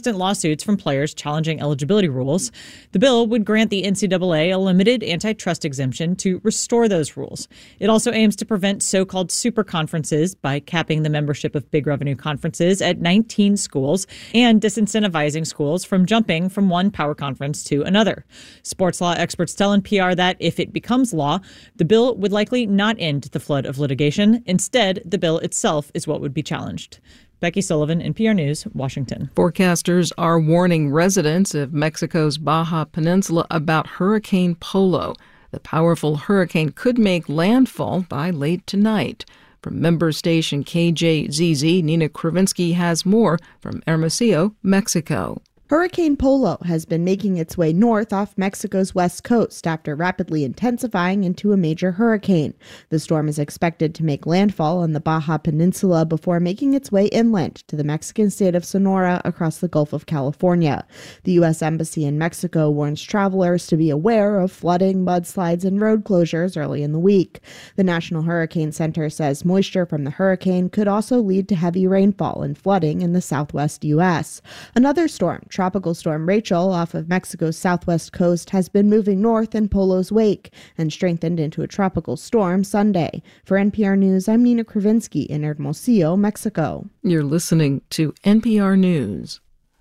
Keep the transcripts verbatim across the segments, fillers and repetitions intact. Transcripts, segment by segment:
constant lawsuits from players challenging eligibility rules. The bill would grant the N C double A a limited antitrust exemption to restore those rules. It also aims to prevent so-called super conferences by capping the membership of big revenue conferences at nineteen schools and disincentivizing schools from jumping from one power conference to another. Sports law experts tell N P R that if it becomes law, the bill would likely not end the flood of litigation. Instead, the bill itself is what would be challenged. Becky Sullivan, N P R News, Washington. Forecasters are warning residents of Mexico's Baja Peninsula about Hurricane Polo. The powerful hurricane could make landfall by late tonight. From member station K J Z Z, Nina Kravinsky has more from Hermosillo, Mexico. Hurricane Polo has been making its way north off Mexico's west coast after rapidly intensifying into a major hurricane. The storm is expected to make landfall on the Baja Peninsula before making its way inland to the Mexican state of Sonora across the Gulf of California. The U S Embassy in Mexico warns travelers to be aware of flooding, mudslides, and road closures early in the week. The National Hurricane Center says moisture from the hurricane could also lead to heavy rainfall and flooding in the southwest U S. Another storm, Tropical Storm Rachel off of Mexico's southwest coast, has been moving north in Polo's wake and strengthened into a tropical storm Sunday. For N P R News, I'm Nina Kravinsky in Hermosillo, Mexico. You're listening to N P R News.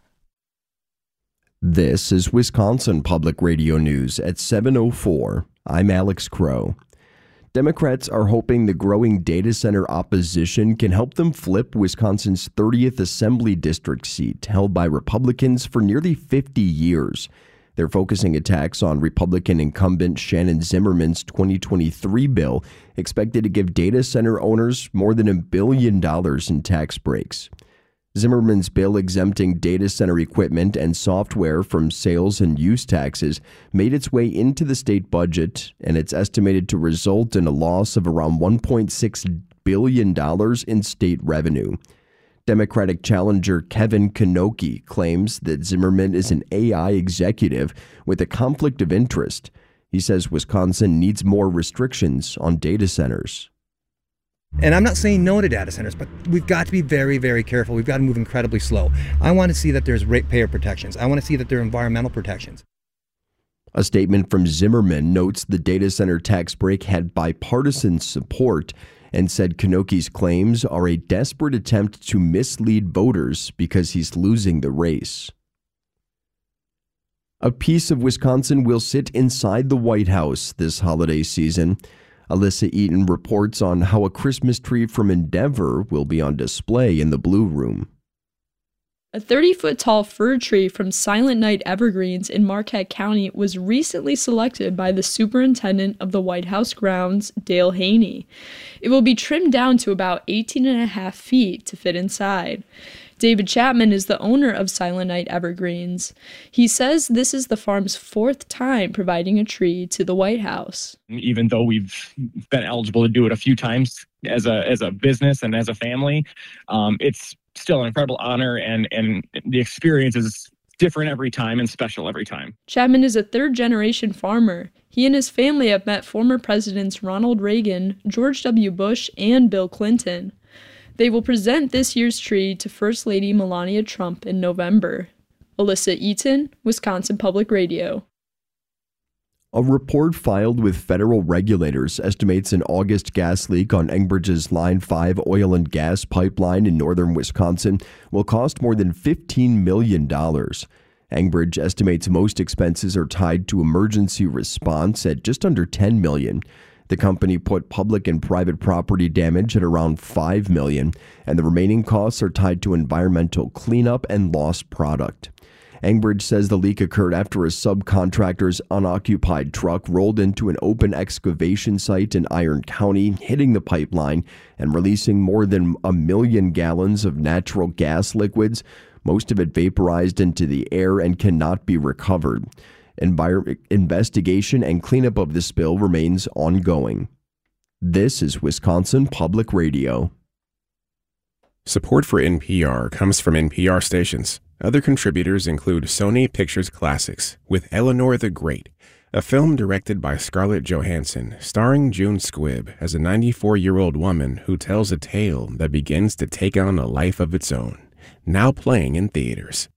This is Wisconsin Public Radio News at seven oh four. I'm Alex Crow. Democrats are hoping the growing data center opposition can help them flip Wisconsin's thirtieth Assembly District seat, held by Republicans for nearly fifty years. They're focusing attacks on Republican incumbent Shannon Zimmerman's twenty twenty-three bill, expected to give data center owners more than a billion dollars in tax breaks. Zimmerman's bill exempting data center equipment and software from sales and use taxes made its way into the state budget, and it's estimated to result in a loss of around one point six billion dollars in state revenue. Democratic challenger Kevin Knoke claims that Zimmerman is an A I executive with a conflict of interest. He says Wisconsin needs more restrictions on data centers. And I'm not saying no to data centers, but we've got to be very, very careful. We've got to move incredibly slow. I want to see that there's ratepayer protections. I want to see that there are environmental protections. A statement from Zimmerman notes the data center tax break had bipartisan support and said Knoke's claims are a desperate attempt to mislead voters because he's losing the race. A piece of Wisconsin will sit inside the White House this holiday season. Alyssa Eaton reports on how a Christmas tree from Endeavor will be on display in the Blue Room. A thirty-foot-tall fir tree from Silent Night Evergreens in Marquette County was recently selected by the superintendent of the White House grounds, Dale Haney. It will be trimmed down to about eighteen and a half feet to fit inside. David Chapman is the owner of Silent Night Evergreens. He says this is the farm's fourth time providing a tree to the White House. Even though we've been eligible to do it a few times as a as a business and as a family, um, it's still an incredible honor, and, and the experience is different every time and special every time. Chapman is a third-generation farmer. He and his family have met former presidents Ronald Reagan, George W. Bush, and Bill Clinton. They will present this year's tree to First Lady Melania Trump in November. Alyssa Eaton, Wisconsin Public Radio. A report filed with federal regulators estimates an August gas leak on Enbridge's Line five oil and gas pipeline in northern Wisconsin will cost more than fifteen million dollars. Enbridge estimates most expenses are tied to emergency response at just under ten million dollars. The company put public and private property damage at around five million dollars, and the remaining costs are tied to environmental cleanup and lost product. Enbridge says the leak occurred after a subcontractor's unoccupied truck rolled into an open excavation site in Iron County, hitting the pipeline and releasing more than a million gallons of natural gas liquids, most of it vaporized into the air and cannot be recovered. Envir- investigation and cleanup of the spill remains ongoing. This is Wisconsin Public Radio. Support for N P R comes from N P R stations. Other contributors include Sony Pictures Classics with Eleanor the Great, a film directed by Scarlett Johansson, starring June Squibb as a ninety-four-year-old woman who tells a tale that begins to take on a life of its own. Now playing in theaters.